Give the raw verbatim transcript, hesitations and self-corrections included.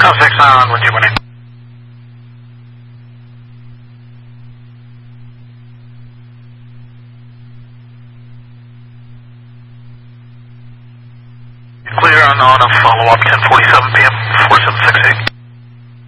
oh six nine with you, winning. Clear on, on a follow-up ten forty-seven p m four seven six eight.